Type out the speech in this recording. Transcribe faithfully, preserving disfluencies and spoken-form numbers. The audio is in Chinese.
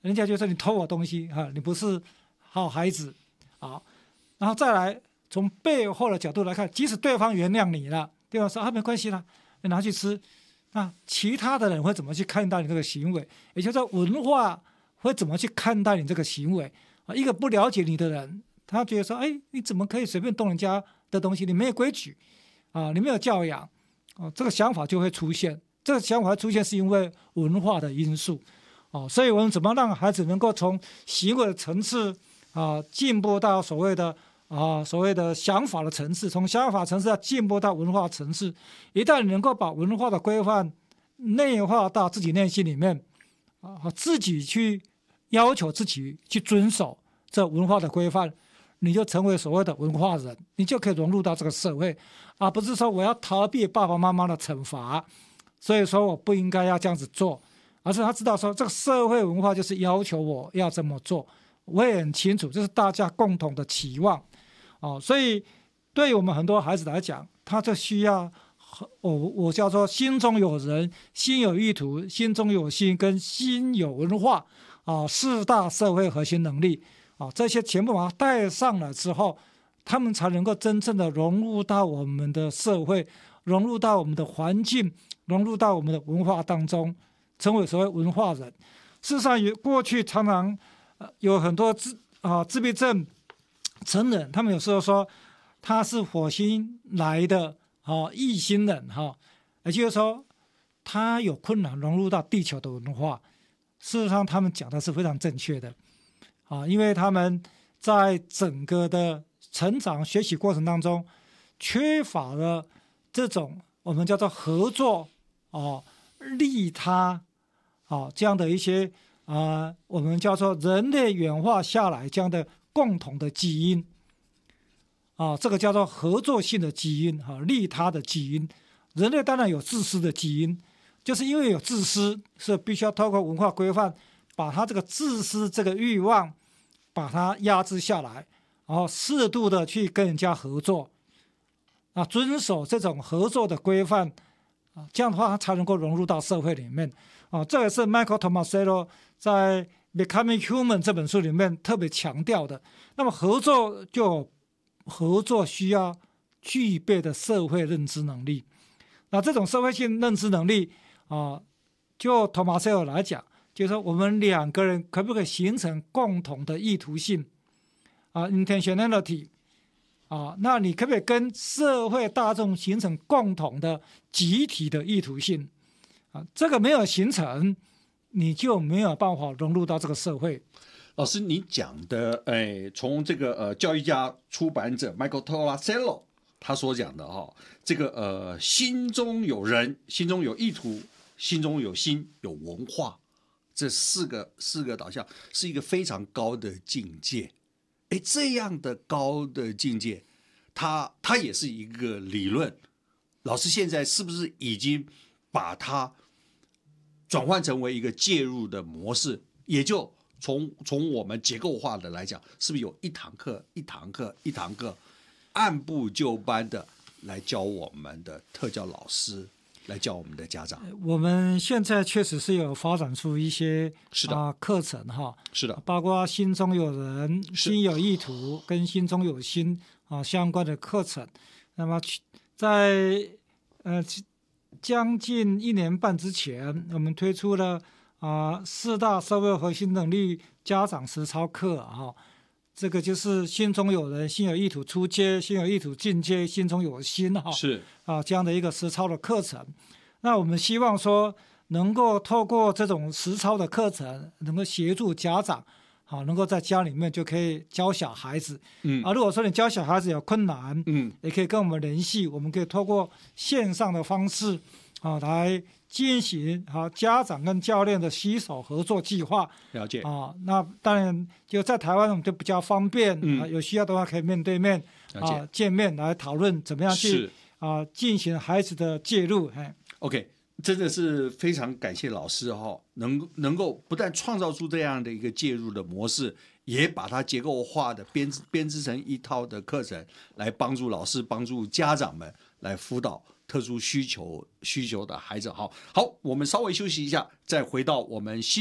人家就说你偷我东西哈，你不是好孩子啊。然后再来从背后的角度来看，即使对方原谅你了，对方说啊没关系啦，你拿去吃，那其他的人会怎么去看待你这个行为？也就是说文化会怎么去看待你这个行为啊？一个不了解你的人，他觉得说，哎，你怎么可以随便动人家的东西？你没有规矩啊，你没有教养啊，这个想法就会出现。这个想法会出现是因为文化的因素哦，所以我们怎么让孩子能够从行为的层次啊进步到所谓的啊所谓的想法的层次，从想法层次要进步到文化层次。一旦你能够把文化的规范内化到自己内心里面啊，自己去要求自己去遵守这文化的规范，你就成为所谓的文化人，你就可以融入到这个社会，而不是说我要逃避爸爸妈妈的惩罚，所以说我不应该要这样子做，而是他知道说这个社会文化就是要求我要这么做，我也很清楚这是大家共同的期望哦，所以对于我们很多孩子来讲，他就需要我我叫做心中有人，心有意图，心中有心跟心有文化啊，四大社会核心能力啊，这些全部把它带上了之后，他们才能够真正的融入到我们的社会，融入到我们的环境，融入到我们的文化当中，成为所谓文化人。事实上，过去常常、呃、有很多自啊自闭症成人，他们有时候说他是火星来的啊异星人哈、啊，也就是说他有困难融入到地球的文化。事实上，他们讲的是非常正确的啊，因为他们在整个的成长学习过程当中，缺乏了这种我们叫做合作哦、利他哦这样的一些啊、呃，我们叫做人类演化下来这样的共同的基因啊，这个叫做合作性的基因哈、啊，利他的基因。人类当然有自私的基因，就是因为有自私，是必须要透过文化规范，把他这个自私这个欲望，把它压制下来，然后适度的去跟人家合作，啊，遵守这种合作的规范，啊，这样的话他才能够融入到社会里面，啊，这也是 Michael Tomasello 在《Becoming Human》这本书里面特别强调的。那么合作就合作需要具备的社会认知能力，那这种社会性认知能力啊，就 Tomasello 来讲，就是说我们两个人可不可以形成共同的意图性啊 intentionality 啊，那你可不可以跟社会大众形成共同的集体的意图性啊？这个没有形成，你就没有办法融入到这个社会。 老师，你讲的，哎，从这个呃教育家出版者 Michael Tomasello 他所讲的哈、哦，这个呃心中有人，心中有意图，心中有心，有文化，这四个四个导向是一个非常高的境界。哎，这样的高的境界，它它也是一个理论。老师现在是不是已经把它转换成为一个介入的模式？也就从从我们结构化的来讲，是不是有一堂课一堂课一堂课按部就班的来教我们的特教老师，来教我们的家长？ 我们现在确实是有发展出一些是的、 呃、课程哈， 是的， 包括心中有人、心有意图跟心中有心啊相关的课程。那么在呃将近一年半之前，我们推出了啊、呃、四大社会核心能力家长实操课哈、啊，这个就是心中有人、心有意图初阶、心有意图进阶、心中有心哈， 是啊这样的一个实操的课程。那我们希望说，能够透过这种实操的课程，能够协助家长，好，能够在家里面就可以教小孩子。嗯，啊，如果说你教小孩子有困难，嗯，也可以跟我们联系，我们可以透过线上的方式，啊，来进行啊家长跟教练的携手合作计划。 了解啊， 那当然就在台湾我们就比较方便，嗯、啊，有需要的话可以面对面啊见面来讨论怎么样去啊进行孩子的介入。哎 ，OK。真的是非常感谢老师哈、哦，能能够不但创造出这样的一个介入的模式，也把它结构化的编织编织成一套的课程，来帮助老师、帮助家长们来辅导特殊需求需求的孩子。好，好，我们稍微休息一下，再回到我们新。